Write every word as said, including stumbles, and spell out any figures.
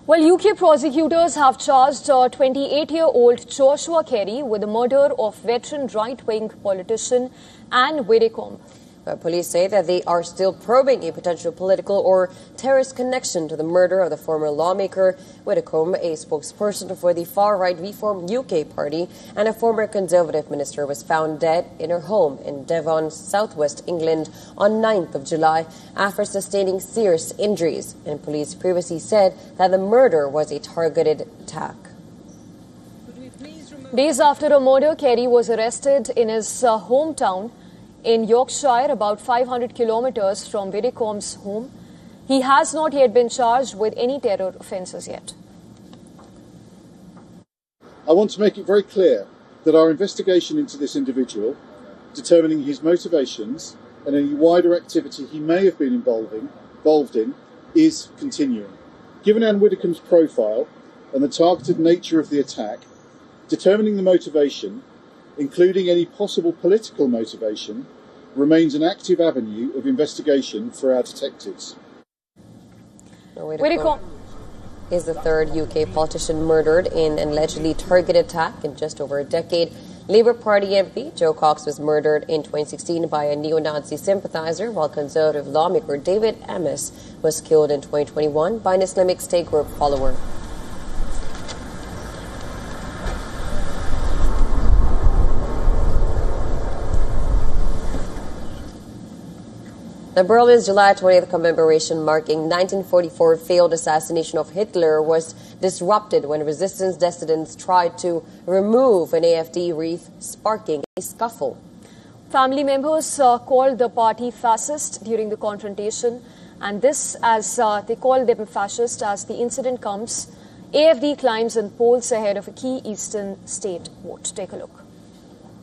Well, U K prosecutors have charged twenty-eight-year-old Joshua Carey with the murder of veteran right-wing politician Anne Widdecombe. But police say that they are still probing a potential political or terrorist connection to the murder of the former lawmaker. Widdecombe, a spokesperson for the far-right Reform U K party and a former Conservative minister, was found dead in her home in Devon, southwest England on ninth of July after sustaining serious injuries. And police previously said that the murder was a targeted attack. Days after her murder, Carey was arrested in his uh, hometown in Yorkshire, about five hundred kilometres from Widdecombe's home. He has not yet been charged with any terror offences yet. I want to make it very clear that our investigation into this individual, determining his motivations and any wider activity he may have been involving, involved in, is continuing. Given Anne Widdecombe's profile and the targeted nature of the attack, determining the motivation, including any possible political motivation, remains an active avenue of investigation for our detectives. Widdecombe is the third U K politician murdered in an allegedly targeted attack in just over a decade. Labour Party M P Jo Cox was murdered in twenty sixteen by a neo-Nazi sympathiser, while Conservative lawmaker David Amess was killed in twenty twenty-one by an Islamic State group follower. The Berlin's July twentieth commemoration marking nineteen forty-four failed assassination of Hitler was disrupted when resistance dissidents tried to remove an A F D wreath, sparking a scuffle. Family members uh, called the party fascist during the confrontation, and this as uh, they called them fascist as the incident comes. A F D climbs in polls ahead of a key eastern state vote. Take a look.